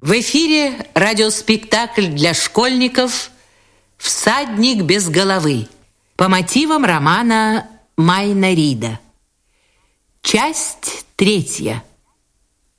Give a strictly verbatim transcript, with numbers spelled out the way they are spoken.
В эфире радиоспектакль для школьников «Всадник без головы» по мотивам романа Майна Рида. Часть третья.